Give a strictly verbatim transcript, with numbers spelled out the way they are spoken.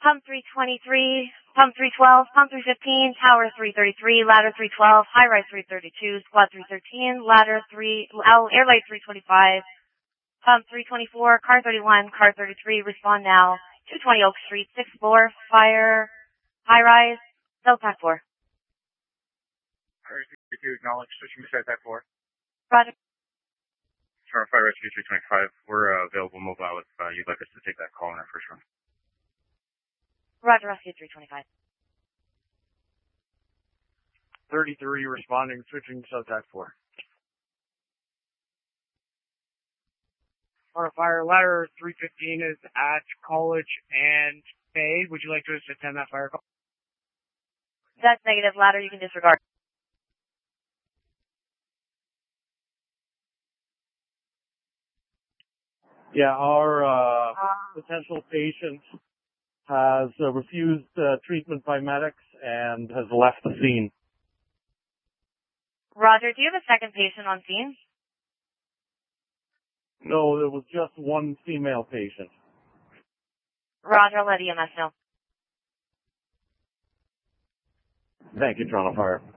Pump three twenty-three, Pump three twelve, Pump three fifteen, Tower three thirty-three, Ladder three twelve, High Rise three thirty-two, Squad three thirteen, Ladder three, L, Airlight three twenty-five, Pump three twenty-four, Car thirty-one, Car thirty-three, respond now. two twenty Oak Street, sixth floor, Fire, High Rise, Cell Pack four. Fire Rise three thirty-two, acknowledge, switching to Cell Pack four. Roger. Sure, Fire Rise three twenty-five, we're uh, available mobile if uh, you'd like us to take that call in our first run. Roger, Rescue three twenty-five. thirty-three responding, switching to Subtac four. Our fire ladder three fifteen is at College and Bay. Would you like to attend that fire call? That's negative. Ladder, you can disregard. Yeah, our uh, potential patient has uh, refused uh, treatment by medics and has left the scene. Roger, do you have a second patient on scene? No, there was just one female patient. Roger, I'll let E M S know. Thank you, Toronto Fire.